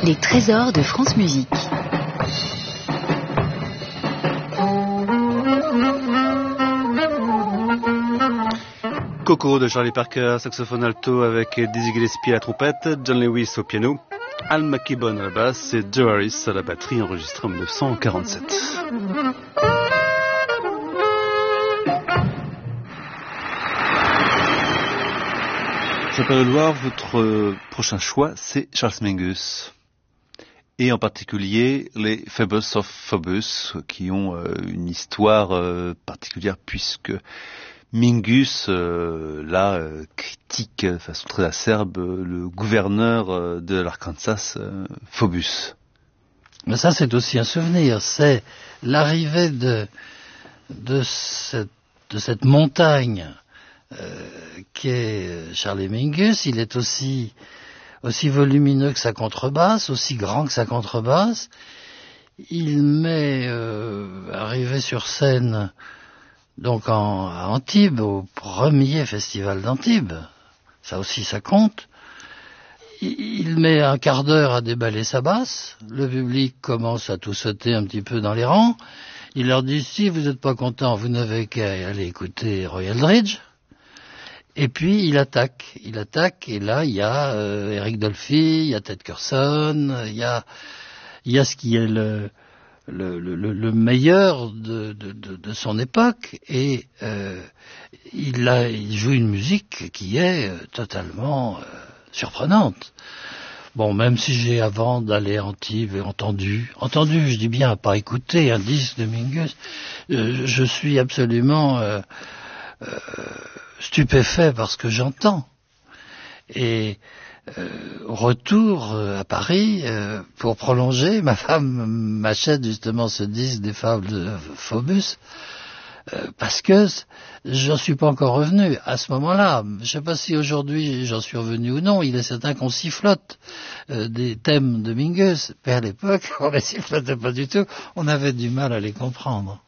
Les trésors de France Musique. Coco de Charlie Parker, saxophone alto avec Dizzy Gillespie à la trompette, John Lewis au piano, Al McKibbon à la basse et Joe Harris à la batterie, enregistré en 1947. J'appelle Loire, votre prochain choix, c'est Charles Mingus. Et en particulier les Fables of Phobos, qui ont une histoire particulière, puisque Mingus, critique de façon très acerbe le gouverneur de l'Arkansas, Phobos. Mais ça, c'est aussi un souvenir. C'est l'arrivée de cette montagne qui est Charlie Mingus. Il est aussi volumineux que sa contrebasse, aussi grand que sa contrebasse. Il m'est arrivé sur scène donc à Antibes, au premier festival d'Antibes. Ça aussi, ça compte. Il met un quart d'heure à déballer sa basse. Le public commence à tout sauter un petit peu dans les rangs. Il leur dit, si vous n'êtes pas content, vous n'avez qu'à aller écouter Roy Eldridge. Et puis il attaque, et là il y a Eric Dolphy, il y a Ted Curson, il y a ce qui est le meilleur de son époque, et il joue une musique qui est totalement surprenante. Bon, même si j'ai, avant d'aller à Antibes, entendu, je dis bien, pas écouté un disque de Mingus, je suis absolument stupéfait par ce que j'entends. Et au retour à Paris, pour prolonger, ma femme m'achète justement ce disque des Fables de Phobos, parce que j'en suis pas encore revenu à ce moment-là. Je sais pas si aujourd'hui j'en suis revenu ou non. Il est certain qu'on sifflote des thèmes de Mingus, mais à l'époque on les sifflotait pas du tout. On avait du mal à les comprendre.